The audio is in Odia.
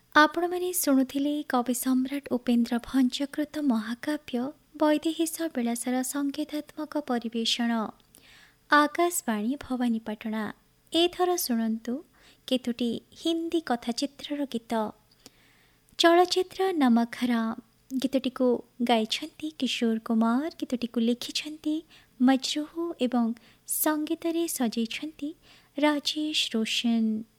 ଆପଣମାନେ ଶୁଣୁଥିଲେ କବି ସମ୍ରାଟ ଉପେନ୍ଦ୍ର ଭଞ୍ଜକୃତ ମହାକାବ୍ୟ ବୈଦେହୀଶ ବିଳାସର ସଙ୍ଗୀତାତ୍ମକ ପରିବେଷଣ। ଆକାଶବାଣୀ ଭବାନୀପାଟଣା। ଏଥର ଶୁଣନ୍ତୁ କେତୋଟି ହିନ୍ଦୀ କଥାଚିତ୍ରର ଗୀତ। ଚଳଚ୍ଚିତ୍ର ନମକ ହରାମ ଗୀତଟିକୁ ଗାଇଛନ୍ତି କିଶୋର କୁମାର। ଗୀତଟିକୁ ଲେଖିଛନ୍ତି ମଜରୁହ ଏବଂ ସଙ୍ଗୀତରେ ସଜେଇଛନ୍ତି ରାଜେଶ ରୋଶନ।